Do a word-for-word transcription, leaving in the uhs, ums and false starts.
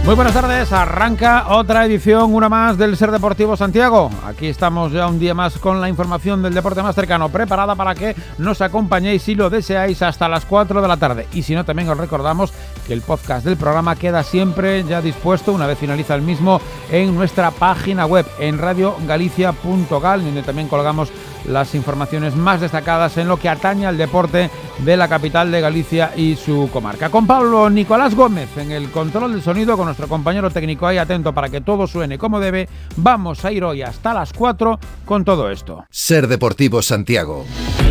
Muy buenas tardes, arranca otra edición, una más del Ser Deportivo Santiago. Aquí estamos ya un día más con la información del deporte más cercano, preparada para que nos acompañéis si lo deseáis hasta las cuatro de la tarde. Y si no, también os recordamos que el podcast del programa queda siempre ya dispuesto, una vez finaliza el mismo, en nuestra página web, en radio galicia punto gal, donde también colgamos las informaciones más destacadas en lo que atañe al deporte de la capital de Galicia y su comarca. Con Pablo Nicolás Gómez en el control del sonido, con nuestro compañero técnico ahí atento para que todo suene como debe, vamos a ir hoy hasta las cuatro con todo esto. Ser Deportivo Santiago.